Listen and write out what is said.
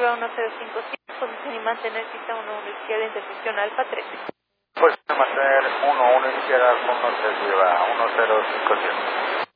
lleva 1057, posición y mantener cita 11 izquierda, intersección alfa 13. Pues mantener 11 izquierda, 13 lleva 1057.